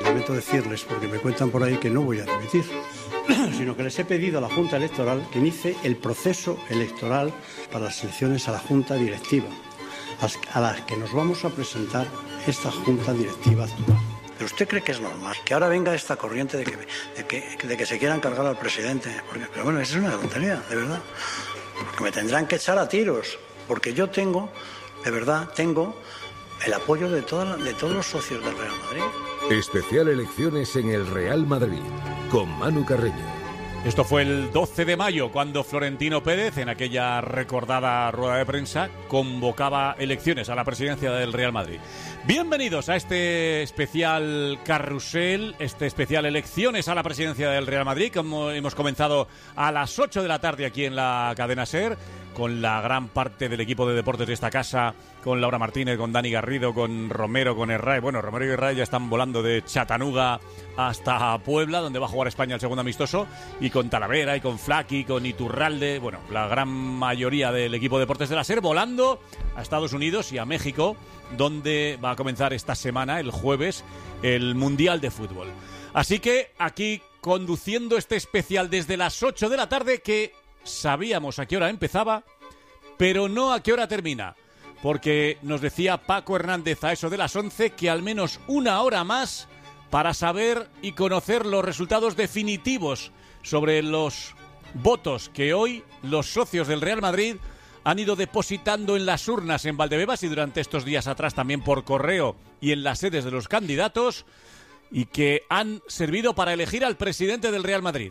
Lamento decirles, porque me cuentan por ahí que no voy a dimitir, sino que les he pedido a la Junta Electoral que inicie el proceso electoral para las elecciones a la Junta Directiva, a las que nos vamos a presentar esta Junta Directiva actual. ¿Pero usted cree que es normal que ahora venga esta corriente de que se quieran cargar al presidente? Pero bueno, eso es una tontería, de verdad. Porque me tendrán que echar a tiros, porque yo tengo el apoyo de todos los socios del Real Madrid. Especial elecciones en el Real Madrid, con Manu Carreño. Esto fue el 12 de mayo, cuando Florentino Pérez, en aquella recordada rueda de prensa, convocaba elecciones a la presidencia del Real Madrid. Bienvenidos a este especial carrusel, este especial elecciones a la presidencia del Real Madrid, como hemos comenzado a las 8 de la tarde aquí en la cadena SER, con la gran parte del equipo de deportes de esta casa, con Laura Martínez, con Dani Garrido, con Romero, con Herray. Bueno, Romero y Herray ya están volando de Chattanooga hasta Puebla, donde va a jugar España el segundo amistoso, y con Talavera, y con Flaqui, con Iturralde, bueno, la gran mayoría del equipo de deportes de la SER volando a Estados Unidos y a México, donde va a comenzar esta semana, el jueves, el Mundial de Fútbol. Así que aquí, conduciendo este especial desde las 8 de la tarde, que sabíamos a qué hora empezaba, pero no a qué hora termina, porque nos decía Paco Hernández a eso de las 11 que al menos una hora más para saber y conocer los resultados definitivos sobre los votos que hoy los socios del Real Madrid han ido depositando en las urnas en Valdebebas y durante estos días atrás también por correo y en las sedes de los candidatos, y que han servido para elegir al presidente del Real Madrid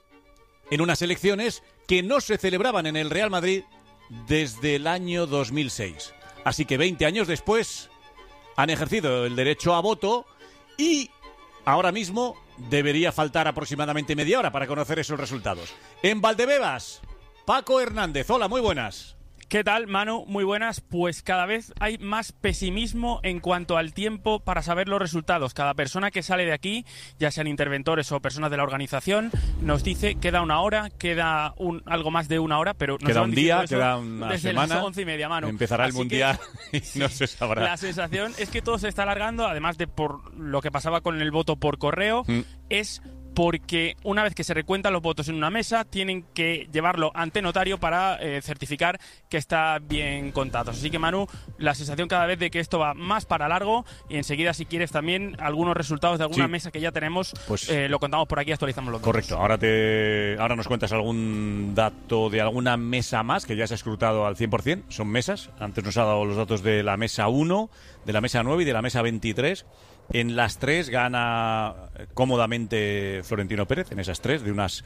en unas elecciones que no se celebraban en el Real Madrid desde el año 2006. Así que 20 años después han ejercido el derecho a voto y ahora mismo debería faltar aproximadamente media hora para conocer esos resultados. En Valdebebas, Paco Hernández. Hola, muy buenas. ¿Qué tal, Manu? Muy buenas. Pues cada vez hay más pesimismo en cuanto al tiempo para saber los resultados. Cada persona que sale de aquí, ya sean interventores o personas de la organización, nos dice queda una hora, queda algo más de una hora, pero queda un día, queda una desde semana. Las 11:30, Manu. Empezará el Mundial y no se sabrá. La sensación es que todo se está alargando, además de por lo que pasaba con el voto por correo, es porque una vez que se recuentan los votos en una mesa, tienen que llevarlo ante notario para certificar que está bien contados. Así que, Manu, la sensación cada vez de que esto va más para largo, y enseguida, si quieres, también algunos resultados de alguna mesa que ya tenemos, pues lo contamos por aquí, actualizamos los datos. Correcto. Ahora nos cuentas algún dato de alguna mesa más que ya se ha escrutado al 100%. Son mesas. Antes nos ha dado los datos de la mesa 1, de la mesa 9 y de la mesa 23. En las tres gana cómodamente Florentino Pérez, en esas tres, de unas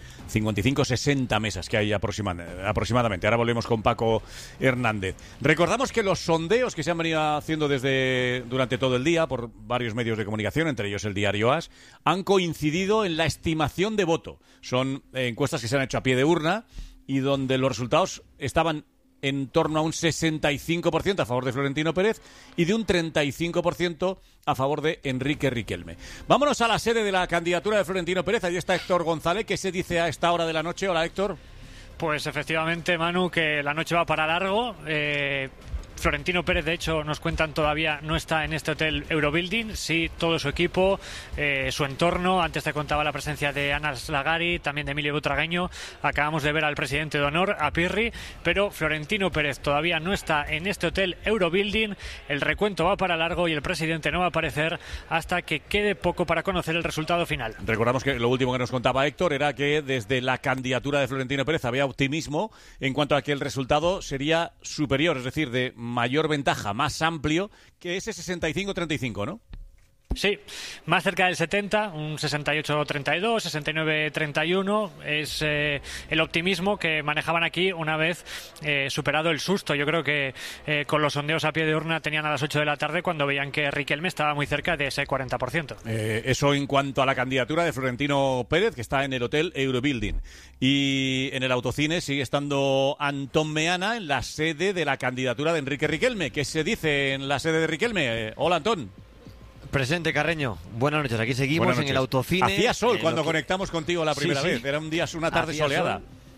55-60 mesas que hay aproximadamente. Ahora volvemos con Paco Hernández. Recordamos que los sondeos que se han venido haciendo durante todo el día por varios medios de comunicación, entre ellos el diario AS, han coincidido en la estimación de voto. Son encuestas que se han hecho a pie de urna y donde los resultados estaban en torno a un 65% a favor de Florentino Pérez y de un 35% a favor de Enrique Riquelme. Vámonos a la sede de la candidatura de Florentino Pérez. Allí está Héctor González. ¿Qué se dice a esta hora de la noche? Hola, Héctor. Pues efectivamente, Manu, que la noche va para largo. Florentino Pérez, de hecho, nos cuentan todavía no está en este hotel Eurobuilding, sí todo su equipo, su entorno. Antes te contaba la presencia de Ana Slagari, también de Emilio Butragueño. Acabamos de ver al presidente de honor, a Pirri, pero Florentino Pérez todavía no está en este hotel Eurobuilding. El recuento va para largo y el presidente no va a aparecer hasta que quede poco para conocer el resultado final. Recordamos que lo último que nos contaba Héctor era que desde la candidatura de Florentino Pérez había optimismo en cuanto a que el resultado sería superior, es decir, de mayor ventaja, más amplio que ese 65-35, ¿no? Sí, más cerca del 70, un 68-32, 69-31 es el optimismo que manejaban aquí una vez superado el susto. Yo creo que con los sondeos a pie de urna tenían a las 8 de la tarde cuando veían que Riquelme estaba muy cerca de ese 40%. Eso en cuanto a la candidatura de Florentino Pérez, que está en el hotel Eurobuilding. Y en el autocine sigue estando Antón Meana en la sede de la candidatura de Enrique Riquelme. ¿Qué se dice en la sede de Riquelme? Hola, Antón. Presente, Carreño. Buenas noches, aquí seguimos en el autocine. Hacía sol cuando conectamos contigo la primera vez, era una tarde soleada.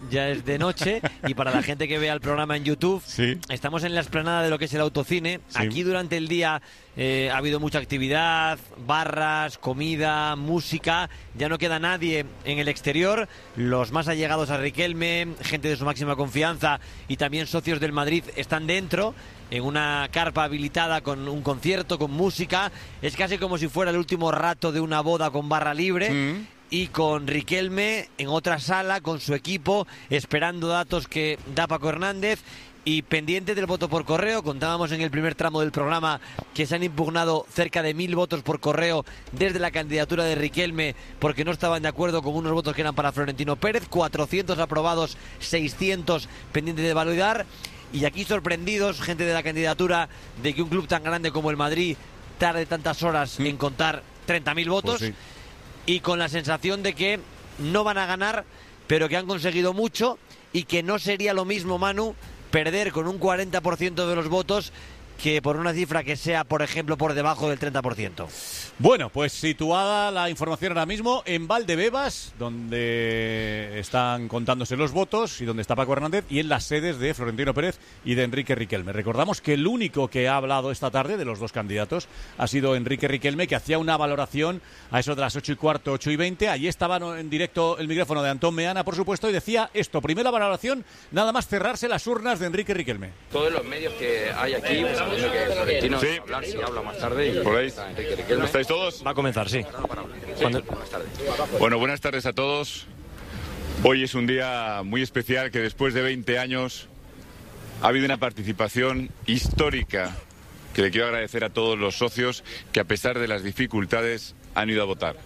ya es de noche, y para la gente que vea el programa en YouTube, sí, estamos en la explanada de lo que es el autocine. Sí. Aquí durante el día ha habido mucha actividad, barras, comida, música. Ya no queda nadie en el exterior. Los más allegados a Riquelme, gente de su máxima confianza y también socios del Madrid están dentro, en una carpa habilitada con un concierto, con música. Es casi como si fuera el último rato de una boda con barra libre. Y con Riquelme en otra sala, con su equipo, esperando datos que da Paco Hernández. Y pendiente del voto por correo. Contábamos en el primer tramo del programa que se han impugnado cerca de 1000 votos por correo desde la candidatura de Riquelme, porque no estaban de acuerdo con unos votos que eran para Florentino Pérez. 400 aprobados, 600 pendientes de validar. Y aquí sorprendidos, gente de la candidatura, de que un club tan grande como el Madrid tarde tantas horas en contar 30.000 votos. Pues sí. Y con la sensación de que no van a ganar, pero que han conseguido mucho, y que no sería lo mismo, Manu, perder con un 40% de los votos que por una cifra que sea, por ejemplo, por debajo del 30%. Bueno, pues situada la información ahora mismo en Valdebebas, donde están contándose los votos y donde está Paco Hernández, y en las sedes de Florentino Pérez y de Enrique Riquelme. Recordamos que el único que ha hablado esta tarde de los dos candidatos ha sido Enrique Riquelme, que hacía una valoración a eso de las 8:15, 8:20. Allí estaba en directo el micrófono de Antón Meana, por supuesto, y decía esto: primera valoración, nada más cerrarse las urnas de Enrique Riquelme. Todos los medios que hay aquí, pues, sabiendo que Florentino Sí. va a hablar, si habla más tarde. Y ¿Por ahí? está Enrique Riquelme. ¿Estáis todos? Va a comenzar, sí. Más tarde. Bueno, buenas tardes a todos. Hoy es un día muy especial, que después de 20 años ha habido una participación histórica que le quiero agradecer a todos los socios que, a pesar de las dificultades, han ido a votar.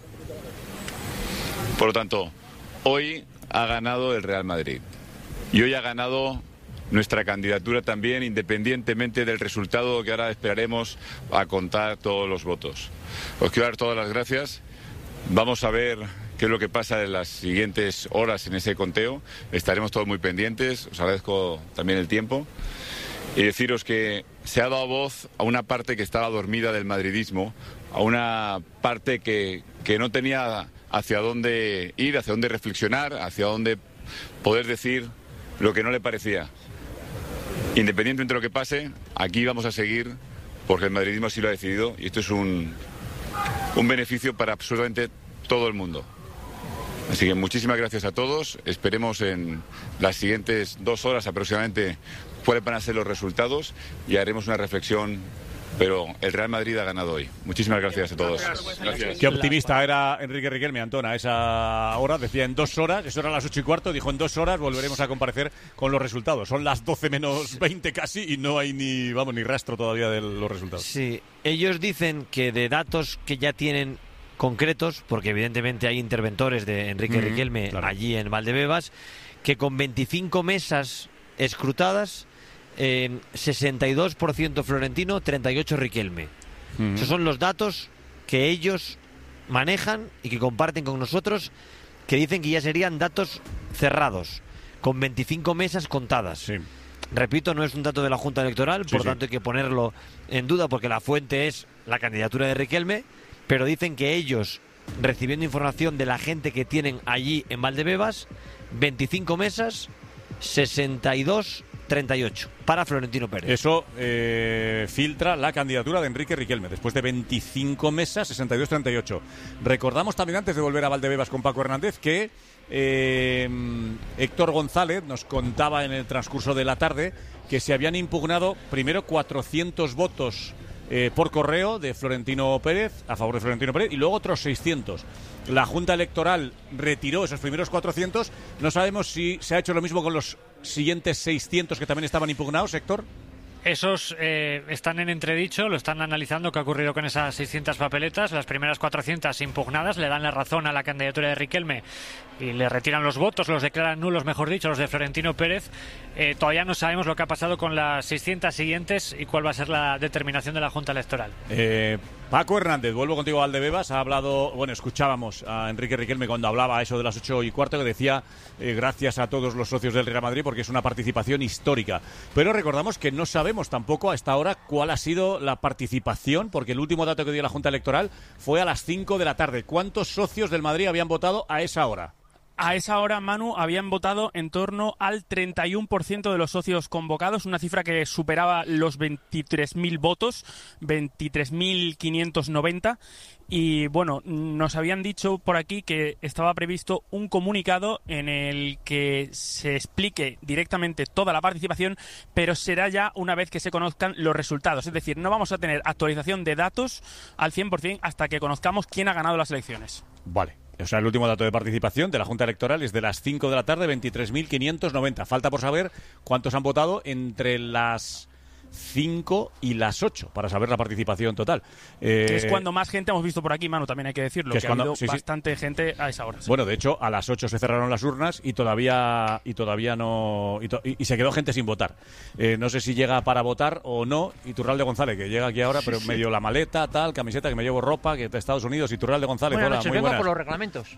Por lo tanto, hoy ha ganado el Real Madrid y hoy ha ganado nuestra candidatura también, independientemente del resultado que ahora esperaremos a contar todos los votos. Os quiero dar todas las gracias. Vamos a ver qué es lo que pasa en las siguientes horas en ese conteo. Estaremos todos muy pendientes. Os agradezco también el tiempo. Y deciros que se ha dado voz a una parte que estaba dormida del madridismo, a una parte que no tenía hacia dónde ir, hacia dónde reflexionar, hacia dónde poder decir lo que no le parecía. Independientemente de lo que pase, aquí vamos a seguir, porque el madridismo así lo ha decidido, y esto es un beneficio para absolutamente todo el mundo. Así que muchísimas gracias a todos. Esperemos en las siguientes 2 horas aproximadamente cuáles van a ser los resultados y haremos una reflexión. Pero el Real Madrid ha ganado hoy. Muchísimas gracias a todos. Gracias. Qué optimista era Enrique Riquelme, Antón, a esa hora. Decía en 2 horas, eso era las 8:15, dijo en 2 horas volveremos a comparecer con los resultados. Son las 12 menos 20 casi y no hay ni rastro todavía de los resultados. Sí, ellos dicen que de datos que ya tienen concretos, porque evidentemente hay interventores de Enrique Riquelme allí en Valdebebas, que con 25 mesas escrutadas, 62% Florentino, 38% Riquelme. Esos son los datos que ellos manejan y que comparten con nosotros, que dicen que ya serían datos cerrados, con 25 mesas contadas. Sí. Repito, no es un dato de la Junta Electoral, por tanto hay que ponerlo en duda, porque la fuente es la candidatura de Riquelme, pero dicen que ellos, recibiendo información de la gente que tienen allí en Valdebebas, 25 mesas, 62-38 para Florentino Pérez. Eso filtra la candidatura de Enrique Riquelme, después de 25 mesas, 62-38. Recordamos también, antes de volver a Valdebebas con Paco Hernández, que Héctor González nos contaba en el transcurso de la tarde que se habían impugnado primero 400 votos por correo de Florentino Pérez, a favor de Florentino Pérez, y luego otros 600. La Junta Electoral retiró esos primeros 400. No sabemos si se ha hecho lo mismo con los siguientes 600 que también estaban impugnados, Héctor. Esos están en entredicho, lo están analizando qué ha ocurrido con esas 600 papeletas. Las primeras 400 impugnadas le dan la razón a la candidatura de Riquelme y le retiran los votos, los declaran nulos, mejor dicho, los de Florentino Pérez. Todavía no sabemos lo que ha pasado con las 600 siguientes y cuál va a ser la determinación de la Junta Electoral. Paco Hernández, vuelvo contigo a Valdebebas. Ha hablado, escuchábamos a Enrique Riquelme cuando hablaba a eso de las 8:15, que decía gracias a todos los socios del Real Madrid porque es una participación histórica. Pero recordamos que no sabemos tampoco a esta hora cuál ha sido la participación, porque el último dato que dio la Junta Electoral fue a las 5 de la tarde. ¿Cuántos socios del Madrid habían votado a esa hora? A esa hora, Manu, habían votado en torno al 31% de los socios convocados, una cifra que superaba los 23.000 votos, 23.590. Y bueno, nos habían dicho por aquí que estaba previsto un comunicado en el que se explique directamente toda la participación, pero será ya una vez que se conozcan los resultados. Es decir, no vamos a tener actualización de datos al 100% hasta que conozcamos quién ha ganado las elecciones. Vale. O sea, el último dato de participación de la Junta Electoral es de las 5 de la tarde, 23.590. Falta por saber cuántos han votado entre las 5 y las 8 para saber la participación total. Es cuando más gente hemos visto por aquí, Manu, también hay que decirlo, que ha habido bastante gente a esa hora. Sí. Bueno, de hecho, a las 8 se cerraron las urnas y todavía no... Y se quedó gente sin votar. No sé si llega para votar o no. Iturralde González, que llega aquí ahora, pero medio la maleta, tal, camiseta, que me llevo ropa, que de Estados Unidos. Iturralde González, buenas hola, noches, muy vengo buenas. por los reglamentos.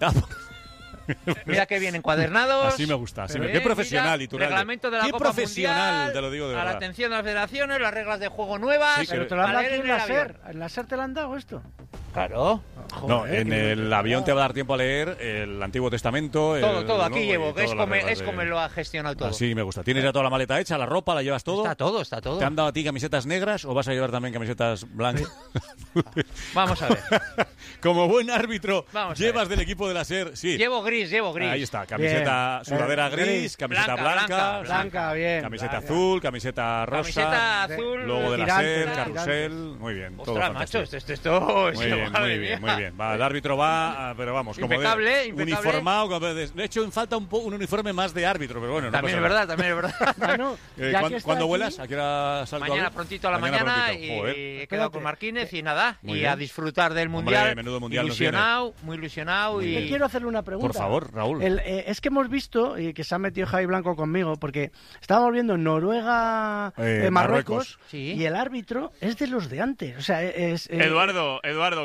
Mira que bien encuadernados. Así me gusta. Qué profesional, Iturralde. Reglamento de la Qué Copa profesional, Mundial, te lo digo de a verdad. la atención de las federaciones, las reglas de juego nuevas. Sí, pero te lo han dado aquí en la avión. SER. ¿En la SER te lo han dado esto? Claro. No, en el avión te va a dar tiempo a leer el Antiguo Testamento. Todo. Aquí ¿no? llevo, que es como de... lo ha gestionado todo. Así me gusta. ¿Tienes ya toda la maleta hecha, la ropa, la llevas todo? Está todo. ¿Te han dado a ti camisetas negras o vas a llevar también camisetas blancas? Vamos a ver. Como buen árbitro, Vamos a llevas del equipo de la SER, sí. Llevo gris. Ahí está, camiseta, sudadera gris, camiseta blanca, bien. Camiseta azul, camiseta rosa. Camiseta azul, logo de la tirantes, SER, carrusel, muy bien. Todo Ostras, macho, fantástico. esto Muy bien. Va, el árbitro va, pero vamos, como impecable. uniformado. De hecho, falta un uniforme más de árbitro, pero bueno. También es verdad. Bueno, ¿Cuándo vuelas? ¿A qué hora salgo? Mañana prontito a la mañana y he quedado con Marquínez y nada. Muy y bien. a disfrutar del Mundial. Hombre, menudo Mundial muy ilusionado. Yo quiero hacerle una pregunta. Por favor, Raúl. Es que hemos visto, y que se ha metido Javi Blanco conmigo, porque estábamos viendo Noruega, Marruecos, sí. Y el árbitro es de los de antes. O sea, Eduardo,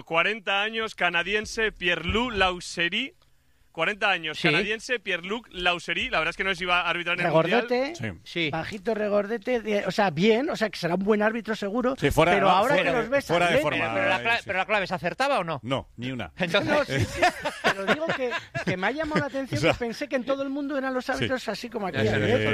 40 años, canadiense, Pierre-Luc Lauserie. 40 años, Sí. canadiense, Pierre-Luc Lauserie. La verdad es que no sé si va a arbitrar en el Mundial. regordete, Sí. bajito regordete, o sea, bien, o sea, que será un buen árbitro seguro, Sí, fuera- pero no, ahora fuera- que los ves fuera de al forma. frente- Pero la clave, ¿se acertaba o no? No, ni una. Entonces, No, sí, pero digo que me ha llamado la atención, O sea, que pensé que en todo el mundo eran los árbitros así como aquí.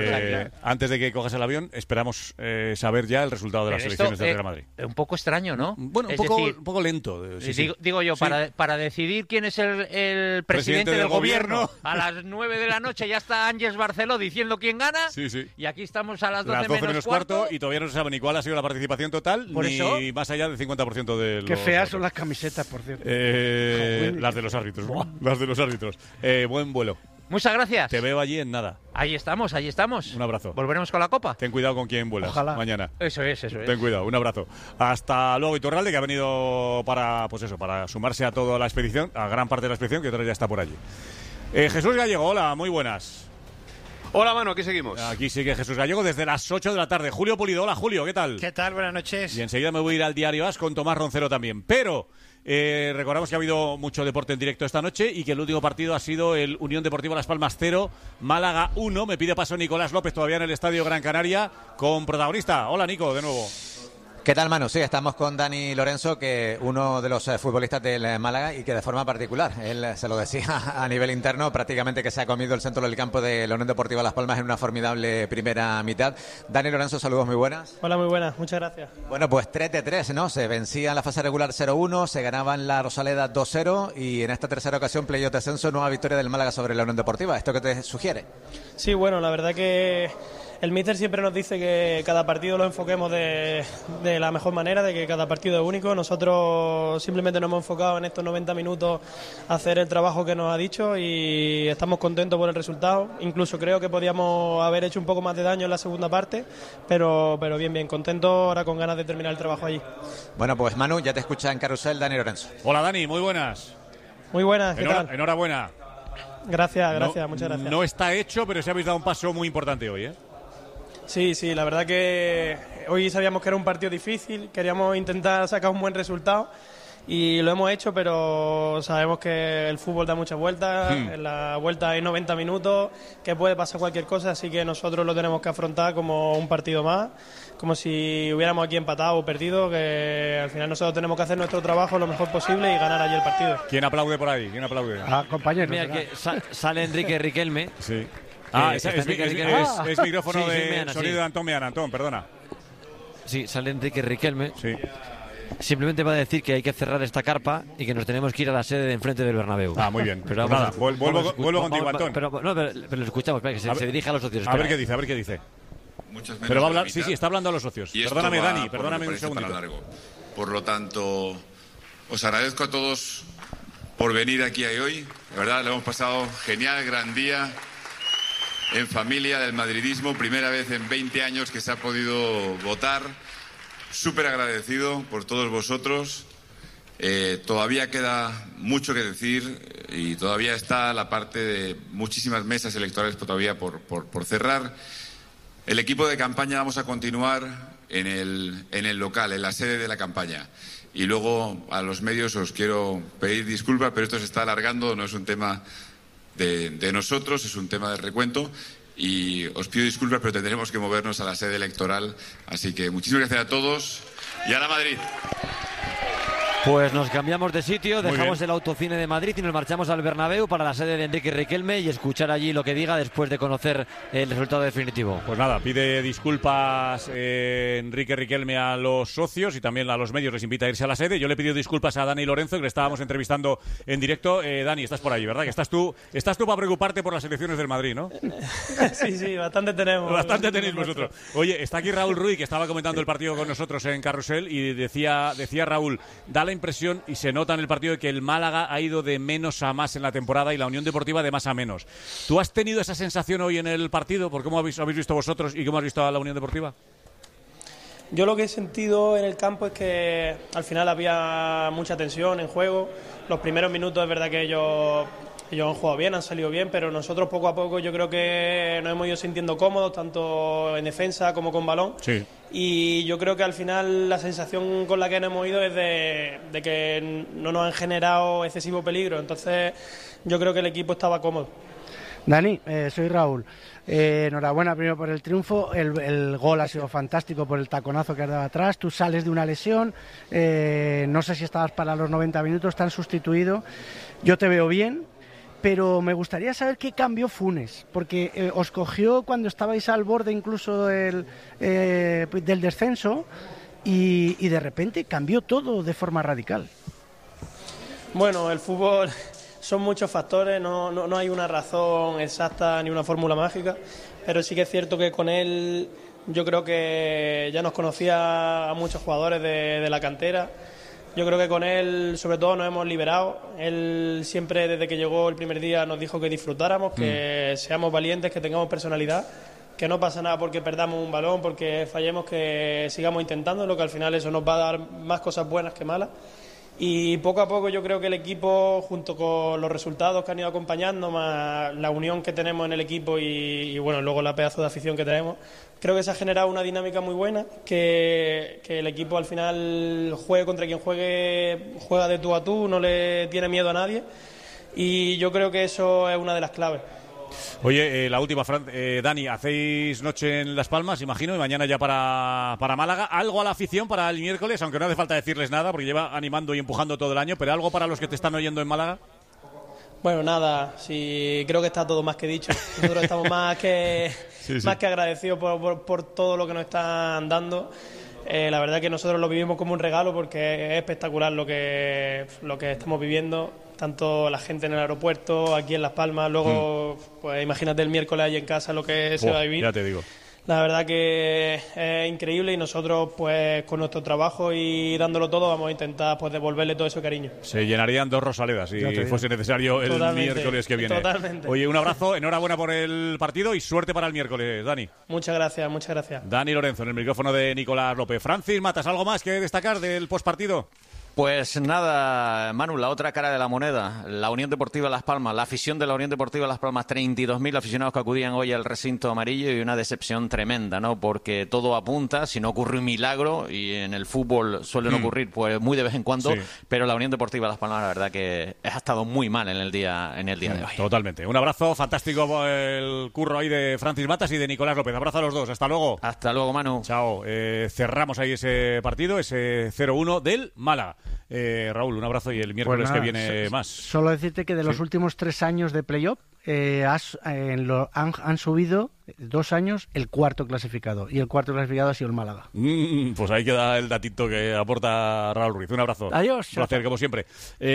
Antes de que cojas el avión, esperamos saber ya el resultado de las pero elecciones esto, del Real Madrid. un poco extraño, ¿no? Bueno, Es un decir, poco lento. Sí. Digo yo, Sí. para decidir quién es el presidente del gobierno, a las 9 de la noche ya está Ángels Barceló diciendo quién gana. Sí. Y aquí estamos a las 12, Las 12 menos cuarto y todavía no se sabe ni cuál ha sido la participación total, Por ni eso- más allá del 50% de los Qué feas votos. son las camisetas, por cierto. Las de los árbitros. Las de los árbitros. Buen vuelo. Muchas gracias. Te veo allí en nada. Ahí estamos. Un abrazo. Volveremos con la copa. Ten cuidado con quién vuelas Ojalá. mañana. Eso es. Ten cuidado, un abrazo. Hasta luego, Iturralde, que ha venido para sumarse a toda la expedición, a gran parte de la expedición, que otra ya está por allí. Jesús Gallego, hola, muy buenas. Hola, mano, aquí seguimos. Aquí sigue Jesús Gallego desde las 8 de la tarde. Julio Pulido, hola Julio, ¿qué tal? ¿Qué tal? Buenas noches. Y enseguida me voy a ir al Diario As con Tomás Roncero también. Pero recordamos que ha habido mucho deporte en directo esta noche y que el último partido ha sido el Unión Deportiva Las Palmas 0, Málaga 1. Me pide paso Nicolás López todavía en el Estadio Gran Canaria con protagonista. Hola Nico, de nuevo. ¿Qué tal, Manu? Sí, estamos con Dani Lorenzo, que uno de los futbolistas del Málaga y que de forma particular, él se lo decía a nivel interno, prácticamente que se ha comido el centro del campo de la Unión Deportiva Las Palmas en una formidable primera mitad. Dani Lorenzo, saludos muy buenas. Hola, muy buenas. Muchas gracias. Bueno, pues 3-3, ¿no? Se vencía en la fase regular 0-1, se ganaba en la Rosaleda 2-0 y en esta tercera ocasión, playoff de ascenso, nueva victoria del Málaga sobre la Unión Deportiva. ¿Esto qué te sugiere? Sí, bueno, la verdad que el míster siempre nos dice que cada partido lo enfoquemos de la mejor manera, de que cada partido es único. Nosotros simplemente nos hemos enfocado en estos 90 minutos a hacer el trabajo que nos ha dicho y estamos contentos por el resultado. Incluso creo que podíamos haber hecho un poco más de daño en la segunda parte, pero bien, contento, ahora con ganas de terminar el trabajo allí. Bueno, pues Manu, ya te escucha en Carrusel Dani Lorenzo. Hola Dani, muy buenas. Muy buenas, ¿qué tal? Enhorabuena. Gracias, muchas gracias. No está hecho, pero sí habéis dado un paso muy importante hoy, ¿eh? Sí, la verdad que hoy sabíamos que era un partido difícil, queríamos intentar sacar un buen resultado y lo hemos hecho, pero sabemos que el fútbol da muchas vueltas, en la vuelta hay 90 minutos, que puede pasar cualquier cosa, así que nosotros lo tenemos que afrontar como un partido más, como si hubiéramos aquí empatado o perdido, que al final nosotros tenemos que hacer nuestro trabajo lo mejor posible y ganar allí el partido. ¿Quién aplaude por ahí? ¿Quién aplaude? Compañeros. Mira, que sale Enrique Riquelme. Sí. Es micrófono de sonido de Antón Meana. Antón, perdona. Sí, sale Enrique Riquelme. Sí. Simplemente va a decir que hay que cerrar esta carpa y que nos tenemos que ir a la sede de enfrente del Bernabéu. Muy bien. Pero pues nada, vuelvo contigo, Antón. Pero lo escuchamos, que se dirige a los socios. A ver qué dice. Pero va a hablar, sí, está hablando a los socios. Perdóname, Dani, perdóname un segundito. Por lo tanto, os agradezco a todos por venir aquí hoy. La verdad, lo hemos pasado genial, gran día. En familia del madridismo, primera vez en 20 años que se ha podido votar. Súper agradecido por todos vosotros. Todavía queda mucho que decir y todavía está la parte de muchísimas mesas electorales todavía por cerrar. El equipo de campaña vamos a continuar en el local, en la sede de la campaña. Y luego a los medios os quiero pedir disculpas, pero esto se está alargando, no es un tema de nosotros, es un tema del recuento y os pido disculpas, pero tendremos que movernos a la sede electoral, así que muchísimas gracias a todos y a la Madrid. Pues nos cambiamos de sitio, dejamos el Autocine de Madrid y nos marchamos al Bernabéu para la sede de Enrique Riquelme y escuchar allí lo que diga después de conocer el resultado definitivo. Pues nada, pide disculpas Enrique Riquelme a los socios y también a los medios, les invita a irse a la sede. Yo le he pedido disculpas a Dani Lorenzo, que le estábamos entrevistando en directo. Dani, estás por ahí, ¿verdad? Que estás tú para preocuparte por las elecciones del Madrid, ¿no? Sí, bastante tenemos. Bastante tenéis vosotros. Oye, está aquí Raúl Ruiz, que estaba comentando el partido con nosotros en Carrusel y decía Raúl, da la impresión y se nota en el partido de que el Málaga ha ido de menos a más en la temporada y la Unión Deportiva de más a menos. ¿Tú has tenido esa sensación hoy en el partido? ¿Por cómo habéis visto vosotros y cómo has visto a la Unión Deportiva? Yo lo que he sentido en el campo es que al final había mucha tensión en juego. Los primeros minutos es verdad que ellos han jugado bien, han salido bien, pero nosotros poco a poco yo creo que nos hemos ido sintiendo cómodos, tanto en defensa como con balón. Sí. Y yo creo que al final la sensación con la que nos hemos ido es de que no nos han generado excesivo peligro. Entonces yo creo que el equipo estaba cómodo. Dani, soy Raúl. Enhorabuena primero por el triunfo. El gol ha sido fantástico por el taconazo que has dado atrás. Tú sales de una lesión. No sé si estabas para los 90 minutos, te han sustituido. Yo te veo bien. Pero me gustaría saber qué cambió Funes, porque os cogió cuando estabais al borde incluso del descenso y de repente cambió todo de forma radical. Bueno, el fútbol son muchos factores, no hay una razón exacta ni una fórmula mágica, pero sí que es cierto que con él yo creo que ya nos conocía a muchos jugadores de la cantera. Yo creo que con él, sobre todo, nos hemos liberado. Él siempre, desde que llegó el primer día, nos dijo que disfrutáramos, que seamos valientes, que tengamos personalidad, que no pasa nada porque perdamos un balón, porque fallemos, que sigamos intentándolo, que al final eso nos va a dar más cosas buenas que malas. Y poco a poco yo creo que el equipo, junto con los resultados que han ido acompañando, más la unión que tenemos en el equipo y bueno, luego la pedazo de afición que tenemos, creo que se ha generado una dinámica muy buena, que el equipo al final juegue contra quien juegue, juega de tú a tú, no le tiene miedo a nadie y yo creo que eso es una de las claves. Oye, la última, Dani, hacéis noche en Las Palmas, imagino, y mañana ya para Málaga. ¿Algo a la afición para el miércoles? Aunque no hace falta decirles nada, porque lleva animando y empujando todo el año, pero ¿algo para los que te están oyendo en Málaga? Bueno, nada, sí, creo que está todo más que dicho. Nosotros estamos más que agradecidos por todo lo que nos están dando. La verdad que nosotros lo vivimos como un regalo porque es espectacular lo que estamos viviendo, tanto la gente en el aeropuerto, aquí en Las Palmas, luego pues imagínate el miércoles ahí en casa lo que se va a vivir. Ya te digo. La verdad que es increíble y nosotros pues con nuestro trabajo y dándolo todo vamos a intentar pues devolverle todo ese cariño. Se llenarían 2 Rosaledas si fuese necesario el miércoles que viene. Totalmente. Oye, un abrazo, enhorabuena por el partido y suerte para el miércoles, Dani. Muchas gracias. Dani Lorenzo en el micrófono de Nicolás López. Francis Matas, ¿algo más que destacar del postpartido? Pues nada, Manu, la otra cara de la moneda, la Unión Deportiva Las Palmas, la afición de la Unión Deportiva Las Palmas, 32.000 aficionados que acudían hoy al recinto amarillo y una decepción tremenda, ¿no? Porque todo apunta, si no ocurre un milagro, y en el fútbol suelen ocurrir pues muy de vez en cuando, pero la Unión Deportiva Las Palmas la verdad que ha estado muy mal en el día de hoy. Totalmente. Un abrazo, fantástico el curro ahí de Francis Matas y de Nicolás López. Abrazo a los dos, hasta luego. Hasta luego, Manu. Chao. Cerramos ahí ese partido, ese 0-1 del Málaga. Raúl, un abrazo y el miércoles que viene más. Solo decirte que de los últimos 3 años de playoff han subido 2 años el cuarto clasificado, y el cuarto clasificado ha sido el Málaga. Pues ahí queda el datito que aporta Raúl Ruiz. Un abrazo. Adiós. Un placer, como siempre.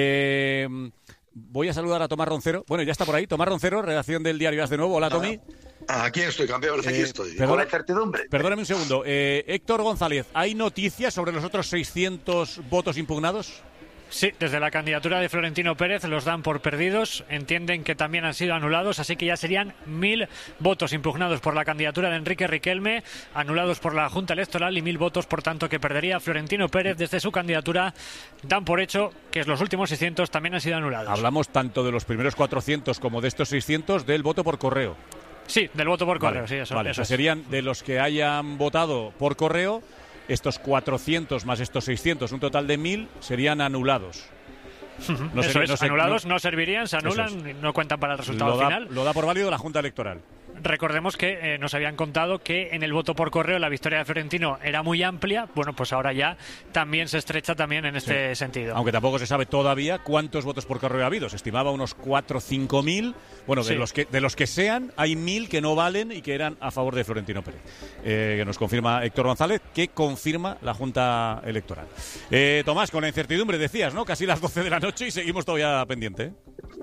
Voy a saludar a Tomás Roncero. Bueno, ya está por ahí. Tomás Roncero, redacción del Diario AS de nuevo. Hola, Tommy. Aquí estoy, campeón, aquí estoy. Con la incertidumbre. Perdóname un segundo. Héctor González, ¿hay noticias sobre los otros 600 votos impugnados? Sí, desde la candidatura de Florentino Pérez los dan por perdidos, entienden que también han sido anulados, así que ya serían 1.000 votos impugnados por la candidatura de Enrique Riquelme, anulados por la Junta Electoral, y 1.000 votos, por tanto, que perdería Florentino Pérez desde su candidatura. Dan por hecho que los últimos 600 también han sido anulados. Hablamos tanto de los primeros 400 como de estos 600 del voto por correo. Sí, del voto por correo, sí, eso. Vale, eso serían de los que hayan votado por correo. Estos 400 más estos 600, un total de 1.000, serían anulados. Anulados no servirían, se anulan, y no cuentan para el resultado final. Lo da por válido la Junta Electoral. Recordemos que nos habían contado que en el voto por correo la victoria de Florentino era muy amplia. Bueno, pues ahora ya también se estrecha también en este sentido. Aunque tampoco se sabe todavía cuántos votos por correo ha habido. Se estimaba unos 4 o 5.000. Bueno, de los que sean, hay 1.000 que no valen y que eran a favor de Florentino Pérez. Que nos confirma Héctor González, que confirma la Junta Electoral. Tomás, con la incertidumbre decías, ¿no? Casi las 12 de la noche y seguimos todavía pendiente, ¿eh?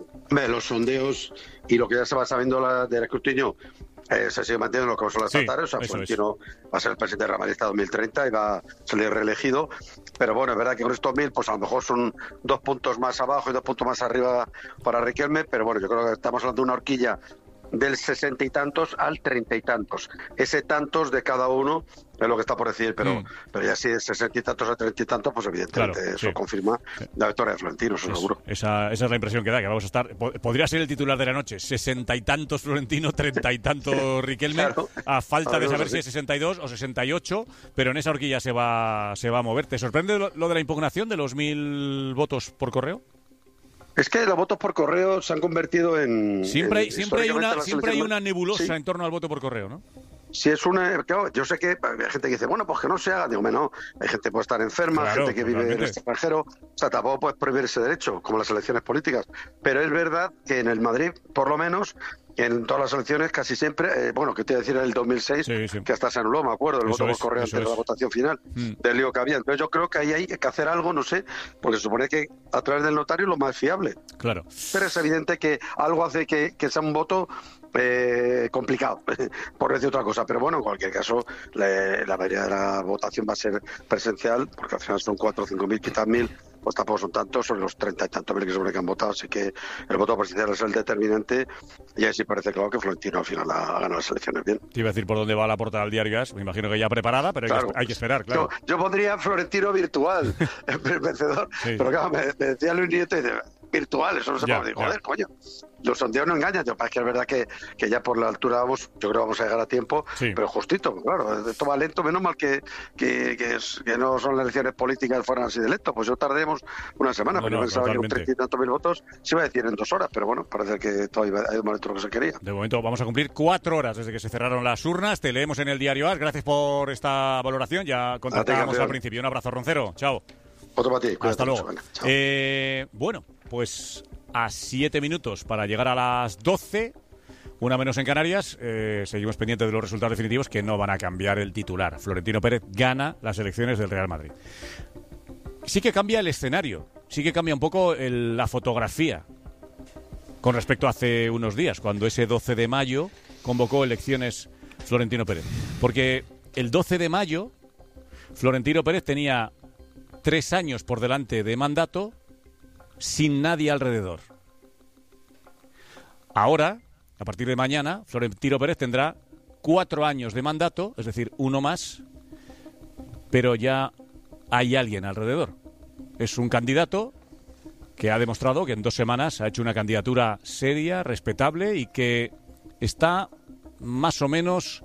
Los sondeos y lo que ya se va sabiendo del escrutinio se sigue manteniendo lo que son las tardes. O sea, Florentino va a ser el presidente de Real Madrid hasta 2030 y va a salir reelegido. Pero bueno, es verdad que con estos 1.000, pues a lo mejor son 2 puntos más abajo y 2 puntos más arriba para Riquelme. Pero bueno, yo creo que estamos hablando de una horquilla del 60 y tantos al 30 y tantos. Ese tantos de cada uno es lo que está por decir, pero ya si es 60 y tantos a 30 y tantos, pues evidentemente eso confirma la victoria de Florentino, eso seguro. Esa es la impresión que da, que vamos a estar... Podría ser el titular de la noche, 60 y tantos Florentino, 30 y tantos Riquelme, a falta de saber si es 62 o 68, pero en esa horquilla se va a mover. ¿Te sorprende lo de la impugnación de los 1.000 votos por correo? Es que los votos por correo se han convertido en... Siempre hay una nebulosa en torno al voto por correo, ¿no? Si es claro, yo sé que hay gente que dice, bueno, pues que no se haga. Digo, no, hay gente que puede estar enferma, gente que vive en el extranjero, o sea, tampoco puedes prohibir ese derecho, como las elecciones políticas. Pero es verdad que en el Madrid, por lo menos, en todas las elecciones casi siempre, que te iba a decir en el 2006, que hasta se anuló, me acuerdo, el voto por correo antes de la votación final, del lío que había. Entonces yo creo que ahí hay que hacer algo, no sé, porque se supone que a través del notario es lo más fiable. Claro. Pero es evidente que algo hace que sea un voto complicado, por decir otra cosa. Pero bueno, en cualquier caso, la mayoría de la votación va a ser presencial, porque al final son 4 o 5.000, quizás 1.000, pues tampoco son tantos, son los 30 y tantos mil que han votado, así que el voto presencial es el determinante, y ahí sí parece claro que Florentino al final ha ganado las elecciones bien. Te iba a decir por dónde va la portada del Diario AS, me imagino que ya preparada, pero hay que esperar, claro. Yo pondría Florentino virtual, el vencedor, pero claro, me decía Luis Nieto, y dice, virtual, eso no se puede decir, joder, coño. Los sondeos no engañan, es que es verdad que ya por la altura yo creo que vamos a llegar a tiempo, pero justito, claro, esto va lento, menos mal que no son las elecciones políticas fueran así de lento, pues yo tardemos una semana, pero yo pensaba que un 30 y tantos mil votos se iba a decir en 2 horas, pero bueno, parece que todavía ha ido más lento de lo que se quería. De momento vamos a cumplir 4 horas desde que se cerraron las urnas, te leemos en el Diario AS, gracias por esta valoración, ya contactábamos al principio, un abrazo, Roncero, chao. Otro para ti, hasta luego. Bueno, pues a 7 minutos para llegar a las 12, una menos en Canarias, seguimos pendientes de los resultados definitivos que no van a cambiar el titular. Florentino Pérez gana las elecciones del Real Madrid. Sí que cambia el escenario, sí que cambia un poco la fotografía con respecto a hace unos días, cuando ese 12 de mayo convocó elecciones Florentino Pérez. Porque el 12 de mayo Florentino Pérez tenía 3 años por delante de mandato sin nadie alrededor. Ahora, a partir de mañana, Florentino Pérez tendrá 4 años de mandato, es decir, uno más, pero ya hay alguien alrededor. es un candidato que ha demostrado que en 2 semanas ha hecho una candidatura seria, respetable y que está más o menos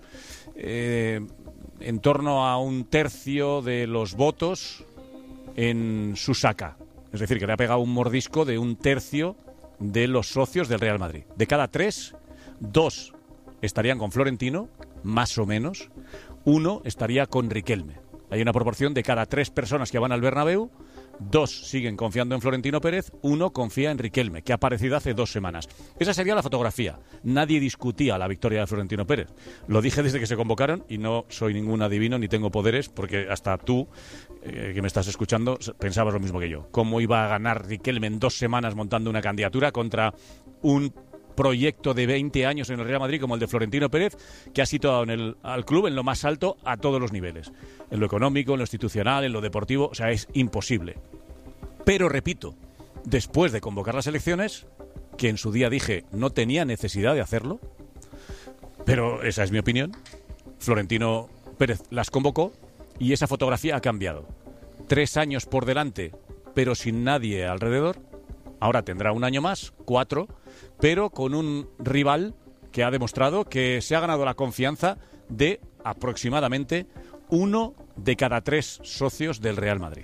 en torno a 1/3 de los votos en su saca. Es decir, que le ha pegado un mordisco de 1/3 de los socios del Real Madrid. De cada 3, 2 estarían con Florentino, más o menos. 1 estaría con Riquelme. Hay una proporción de cada 3 personas que van al Bernabéu, 2 siguen confiando en Florentino Pérez, 1 confía en Riquelme, que ha aparecido hace 2 semanas. Esa sería la fotografía. Nadie discutía la victoria de Florentino Pérez. Lo dije desde que se convocaron y no soy ningún adivino ni tengo poderes, porque hasta tú, que me estás escuchando, pensabas lo mismo que yo. ¿Cómo iba a ganar Riquelme en 2 semanas montando una candidatura contra un proyecto de 20 años en el Real Madrid como el de Florentino Pérez, que ha situado al club en lo más alto a todos los niveles? En lo económico, en lo institucional, en lo deportivo, o sea, es imposible. Pero repito, después de convocar las elecciones, que en su día dije no tenía necesidad de hacerlo, pero esa es mi opinión, Florentino Pérez las convocó y esa fotografía ha cambiado. 3 años por delante, pero sin nadie alrededor. Ahora tendrá 1 año más, 4, pero con un rival que ha demostrado que se ha ganado la confianza de aproximadamente 1 de cada 3 socios del Real Madrid.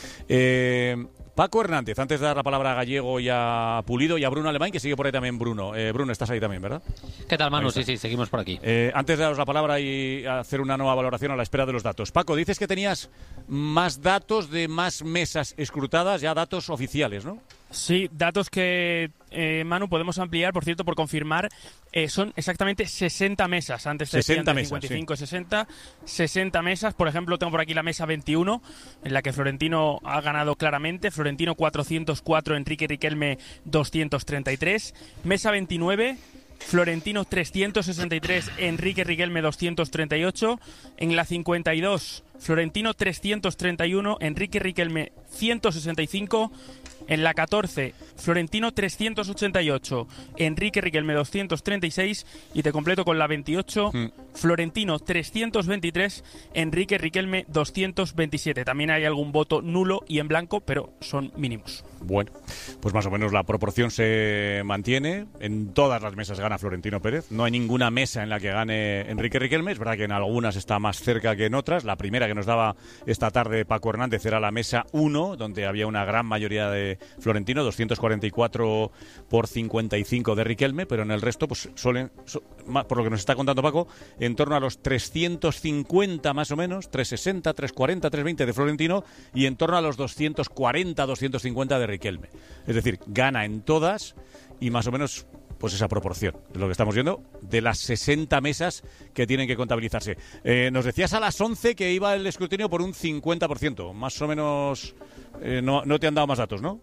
Paco Hernández, antes de dar la palabra a Gallego y a Pulido y a Bruno Alemán, que sigue por ahí también Bruno. Bruno, estás ahí también, ¿verdad? ¿Qué tal, Manu? Sí, seguimos por aquí. Antes de daros la palabra y hacer una nueva valoración a la espera de los datos. Paco, dices que tenías más datos de más mesas escrutadas, ya datos oficiales, ¿no? Sí, datos que, Manu, podemos ampliar, por cierto, por confirmar, son exactamente 60 mesas. Antes te decían 55, sí. 60 mesas. Por ejemplo, tengo por aquí la mesa 21, en la que Florentino ha ganado claramente. Florentino 404, Enrique Riquelme 233. Mesa 29... Florentino 363, Enrique Riquelme 238. En la 52, Florentino 331, Enrique Riquelme 165. En la 14, Florentino 388, Enrique Riquelme 236. Y te completo con la 28, Florentino 323, Enrique Riquelme 227. También hay algún voto nulo y en blanco, pero son mínimos. Bueno, pues más o menos la proporción se mantiene. En todas las mesas gana Florentino Pérez. No hay ninguna mesa en la que gane Enrique Riquelme. Es verdad que en algunas está más cerca que en otras. La primera que nos daba esta tarde Paco Hernández era la mesa 1, donde había una gran mayoría de Florentino, 244 por 55 de Riquelme, pero en el resto, pues por lo que nos está contando Paco, en torno a los 350 más o menos, 360, 340, 320 de Florentino y en torno a los 240, 250 de Riquelme. Es decir, gana en todas y más o menos pues esa proporción, es lo que estamos viendo, de las 60 mesas que tienen que contabilizarse. Nos decías a las 11 que iba el escrutinio por un 50%, más o menos. No te han dado más datos, ¿no?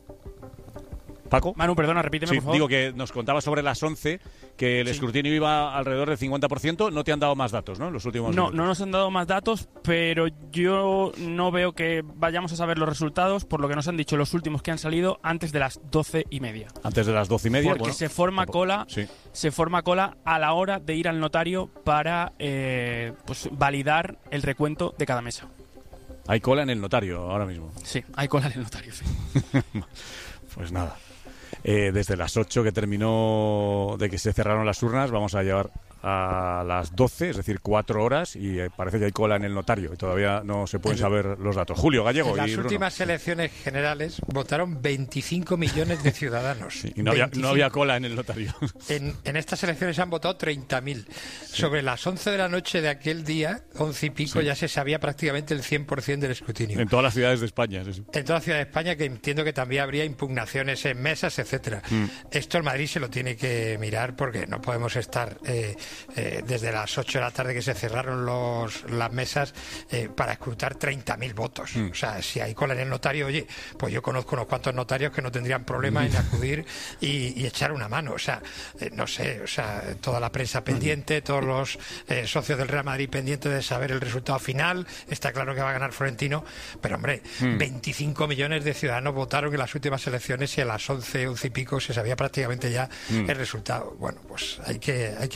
Paco. Manu, perdona, repíteme, por favor. Digo que nos contabas sobre las 11 que el escrutinio iba alrededor del 50%. No te han dado más datos, ¿no? En los últimos minutos. No nos han dado más datos, pero yo no veo que vayamos a saber los resultados, por lo que nos han dicho los últimos que han salido antes de las 12:30. Antes de las 12:30. Porque bueno, se forma cola a la hora de ir al notario para pues validar el recuento de cada mesa. Hay cola en el notario ahora mismo. Sí, hay cola en el notario, sí. Pues nada. Desde las 8 que terminó de que se cerraron las urnas, vamos a llevar a las 12, es decir, 4 horas, y parece que hay cola en el notario y todavía no se pueden saber los datos. Julio, Gallego y Bruno. En las últimas elecciones generales votaron 25 millones de ciudadanos. Sí, y no había cola en el notario. En estas elecciones han votado 30.000. Sí. Sobre las 11 de la noche de aquel día, 11 y pico, ya se sabía prácticamente el 100% del escrutinio. En todas las ciudades de España. Sí. En todas las ciudades de España, que entiendo que también habría impugnaciones en mesas, etcétera. Esto el Madrid se lo tiene que mirar, porque no podemos estar desde las 8 de la tarde que se cerraron las mesas para escrutar 30.000 votos. O sea, si hay cola en el notario, oye, pues yo conozco unos cuantos notarios que no tendrían problema en acudir y echar una mano. O sea, no sé, o sea, toda la prensa pendiente, todos los socios del Real Madrid pendientes de saber el resultado final. Está claro que va a ganar Florentino, pero hombre, 25 millones de ciudadanos votaron en las últimas elecciones y a las 11 y pico se sabía prácticamente ya el resultado. Bueno, pues hay que revisar.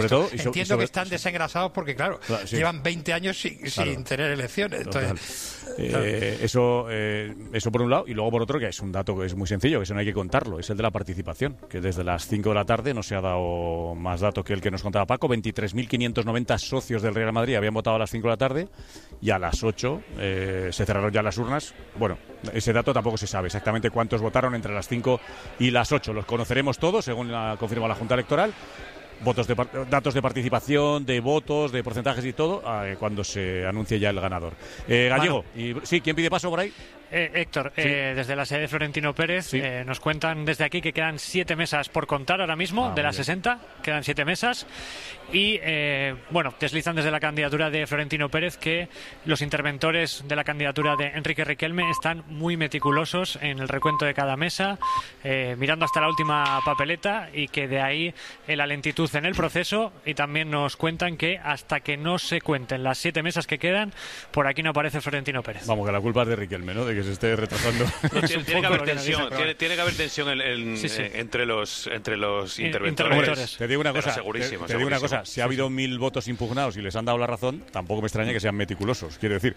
sobre todo, entiendo que están desengrasados porque, claro, llevan 20 años sin tener elecciones. Entonces, eso por un lado, y luego por otro, que es un dato que es muy sencillo, que eso no hay que contarlo, es el de la participación, que desde las 5 de la tarde no se ha dado más dato que el que nos contaba Paco. 23.590 socios del Real Madrid habían votado a las 5 de la tarde y a las 8 se cerraron ya las urnas. Bueno, ese dato tampoco se sabe exactamente cuántos votaron entre las 5 y las 8. Los conoceremos todos, según confirma la Junta Electoral. Datos de participación, de votos, de porcentajes y todo, cuando se anuncie ya el ganador. Gallego, ¿quién pide paso por ahí? Héctor, desde la sede de Florentino Pérez nos cuentan desde aquí que quedan 7 mesas por contar ahora mismo, de las 60, quedan 7 mesas y deslizan desde la candidatura de Florentino Pérez que los interventores de la candidatura de Enrique Riquelme están muy meticulosos en el recuento de cada mesa, mirando hasta la última papeleta, y que de ahí la lentitud en el proceso, y también nos cuentan que hasta que no se cuenten las 7 mesas que quedan, por aquí no aparece Florentino Pérez. Vamos, que la culpa es de Riquelme, ¿no? De que se esté retrasando. Tiene que haber tensión, tiene que haber tensión entre los interventores. Te digo una cosa, segurísimo. Si ha habido 1.000 votos impugnados y les han dado la razón, tampoco me extraña que sean meticulosos. Quiero decir,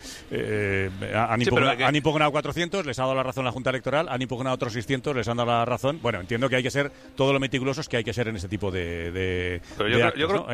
han impugnado 400, les ha dado la razón la Junta Electoral, han impugnado otros 600, les han dado la razón. Bueno, entiendo que hay que ser todo lo meticulosos que hay que ser en ese tipo de pero yo actos, creo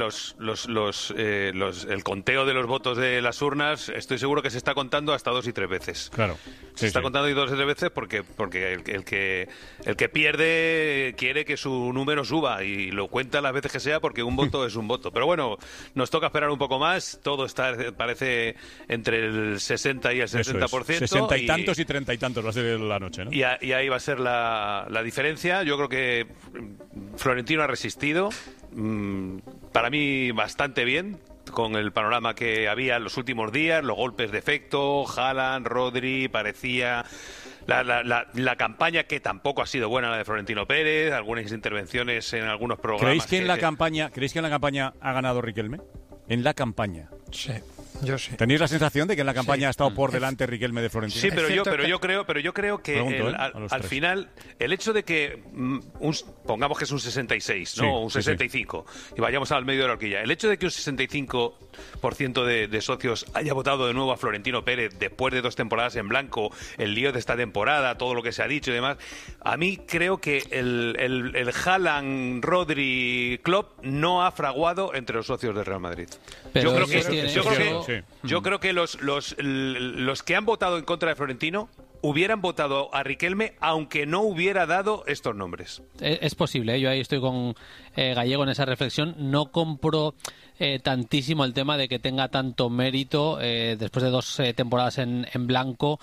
que el conteo de los votos de las urnas, estoy seguro que se está contando hasta 2 y 3 veces. Claro. Se está contando 2 y 3 veces porque el que pierde quiere que su número suba y lo cuenta las veces que sea, porque un voto es un voto. Pero bueno, nos toca esperar un poco más. Todo parece entre el 60 y el 60%. 60 y tantos y 30 y tantos va a ser la noche, ¿no? Y ahí va a ser la diferencia. Yo creo que Florentino ha resistido, para mí bastante bien, con el panorama que había en los últimos días, los golpes de efecto, Haaland, Rodri, parecía la campaña, que tampoco ha sido buena la de Florentino Pérez, algunas intervenciones en algunos programas. ¿Creéis que en la campaña ha ganado Riquelme? En la campaña. Sí. Yo sí. ¿Tenéis la sensación de que en la campaña ha estado por delante Riquelme de Florentino? Sí, pero yo creo que al final el hecho de que pongamos que es un 66, ¿no? Un 65, y vayamos al medio de la horquilla. El hecho de que un 65% de socios haya votado de nuevo a Florentino Pérez después de 2 temporadas en blanco, el lío de esta temporada, todo lo que se ha dicho y demás, a mí creo que el Haaland, Rodri, Klopp no ha fraguado entre los socios del Real Madrid. Pero yo creo que los que han votado en contra de Florentino hubieran votado a Riquelme aunque no hubiera dado estos nombres. Es posible, yo ahí estoy con Gallego en esa reflexión. No compro tantísimo el tema de que tenga tanto mérito después de 2 temporadas en blanco,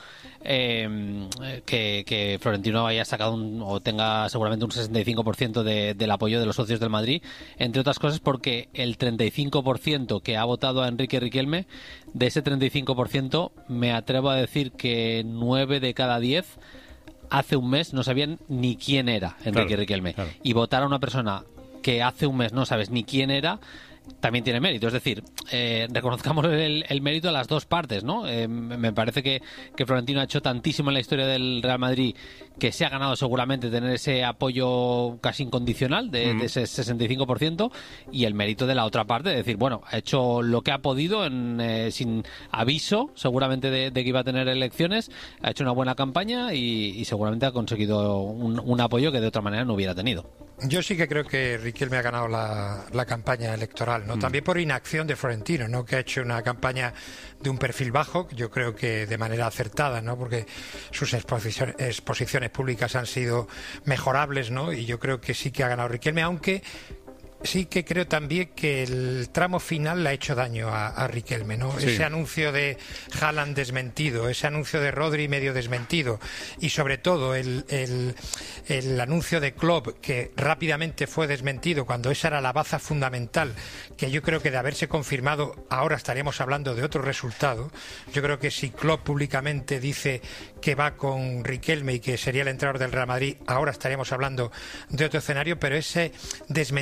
que Florentino haya sacado o tenga seguramente un 65% del apoyo de los socios del Madrid, entre otras cosas porque el 35% que ha votado a Enrique Riquelme, de ese 35% me atrevo a decir que 9 de cada 10 hace un mes no sabían ni quién era Enrique Riquelme. Claro. Y votar a una persona que hace un mes no sabes ni quién era, también tiene mérito. Es decir, reconozcamos el mérito a las dos partes, ¿no? Me parece que Florentino ha hecho tantísimo en la historia del Real Madrid que se ha ganado seguramente tener ese apoyo casi incondicional de ese 65%, y el mérito de la otra parte, de decir, bueno, ha hecho lo que ha podido sin aviso seguramente de que iba a tener elecciones, ha hecho una buena campaña y seguramente ha conseguido un apoyo que de otra manera no hubiera tenido. Yo sí que creo que Riquelme ha ganado la campaña electoral, ¿no? También por inacción de Florentino, ¿no? Que ha hecho una campaña de un perfil bajo, yo creo que de manera acertada, ¿no? Porque sus exposiciones públicas han sido mejorables, ¿no? Y yo creo que sí que ha ganado Riquelme, aunque sí que creo también que el tramo final le ha hecho daño a Riquelme, ¿no? Sí. Ese anuncio de Haaland desmentido, ese anuncio de Rodri medio desmentido, y sobre todo el anuncio de Klopp, que rápidamente fue desmentido cuando esa era la baza fundamental, que yo creo que de haberse confirmado ahora estaríamos hablando de otro resultado. Yo creo que si Klopp públicamente dice que va con Riquelme y que sería el entrenador del Real Madrid, ahora estaríamos hablando de otro escenario, pero ese desmentido yo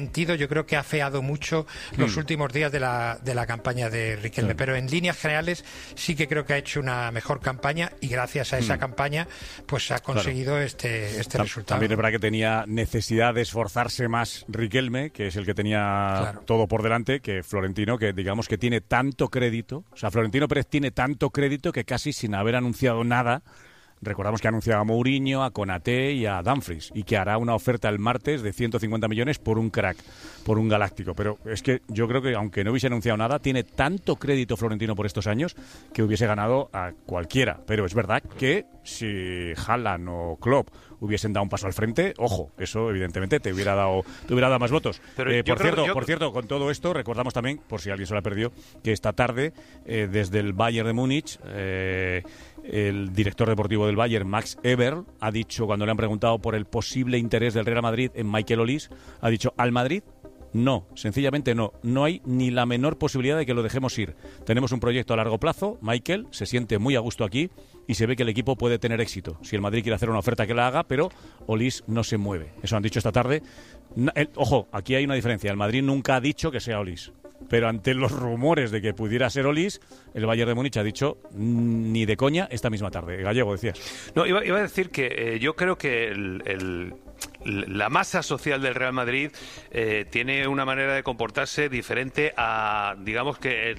creo que ha afeado mucho los últimos días de la campaña de Riquelme, pero en líneas generales sí que creo que ha hecho una mejor campaña y gracias a esa campaña pues ha conseguido este resultado. También es verdad que tenía necesidad de esforzarse más Riquelme, que es el que tenía todo por delante, que Florentino, que digamos que tiene tanto crédito. O sea, Florentino Pérez tiene tanto crédito que casi sin haber anunciado nada. Recordamos que ha anunciado a Mourinho, a Konaté y a Dumfries, y que hará una oferta el martes de 150 millones por un crack, por un galáctico. Pero es que yo creo que, aunque no hubiese anunciado nada, tiene tanto crédito Florentino por estos años que hubiese ganado a cualquiera. Pero es verdad que si Haaland o Klopp hubiesen dado un paso al frente, ojo, eso evidentemente te hubiera dado más votos. Pero por cierto, con todo esto, recordamos también, por si alguien se lo ha perdido, que esta tarde, desde el Bayern de Múnich, el director deportivo del Bayern, Max Eberl, ha dicho, cuando le han preguntado por el posible interés del Real Madrid en Michael Olise, ha dicho, al Madrid no, sencillamente no. No hay ni la menor posibilidad de que lo dejemos ir. Tenemos un proyecto a largo plazo. Michael se siente muy a gusto aquí y se ve que el equipo puede tener éxito. Si el Madrid quiere hacer una oferta, que la haga, pero Olise no se mueve. Eso han dicho esta tarde. Ojo, aquí hay una diferencia. El Madrid nunca ha dicho que sea Olise. Pero ante los rumores de que pudiera ser Olise, el Bayern de Múnich ha dicho ni de coña esta misma tarde. Gallego, decías. No, iba a decir que yo creo que la masa social del Real Madrid tiene una manera de comportarse diferente a, digamos, que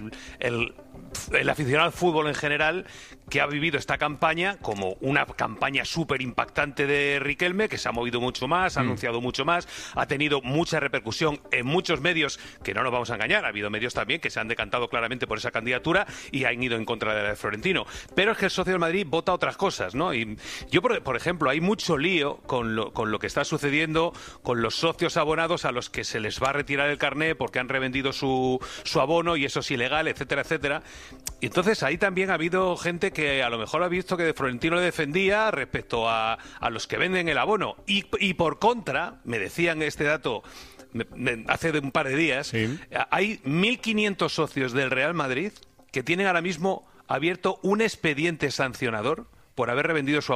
el aficionado al fútbol en general, que ha vivido esta campaña como una campaña súper impactante de Riquelme, que se ha movido mucho más, ha anunciado mucho más, ha tenido mucha repercusión en muchos medios, que no nos vamos a engañar, ha habido medios también que se han decantado claramente por esa candidatura y han ido en contra de la de Florentino. Pero es que el socio del Madrid vota otras cosas, ¿no? Y yo, por ejemplo, hay mucho lío con lo que está sucediendo con los socios abonados a los que se les va a retirar el carné porque han revendido su abono y eso es ilegal, etcétera, etcétera. Y entonces ahí también ha habido gente que a lo mejor ha visto que Florentino le defendía respecto a los que venden el abono. Y por contra, me decían este dato hace un par de días, hay 1.500 socios del Real Madrid que tienen ahora mismo abierto un expediente sancionador por haber revendido su